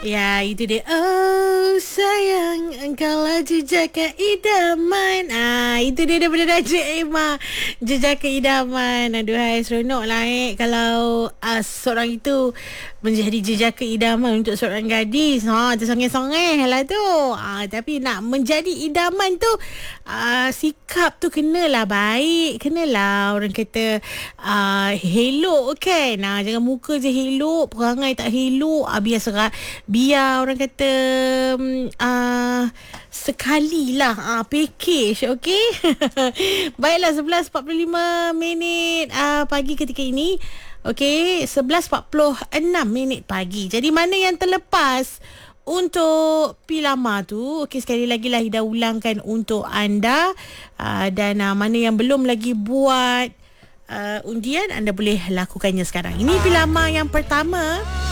Ya, itu dia. Oh, sayang, engkaulah jejak keidaman. Itu dia daripada Raja Emma. Jejak keidaman. Aduhai, seronok lah kalau seorang itu menjadi jejak keidaman untuk seorang gadis. Tersongeh-songeh lah tu. Tapi nak menjadi idaman tu, sikap tu kenalah baik. Kenalah orang kata helok kan. Jangan muka je helok, perangai tak helok. Biar orang kata sekali lah package, okey. Baiklah, 11:45 pagi ketika ini. Okey, 11:46 pagi. Jadi mana yang terlepas untuk Pilama tu, okey, sekali lagi lah Ida ulangkan untuk anda. Dan mana yang belum lagi buat undian, anda boleh lakukannya sekarang. Ini Pilama yang pertama.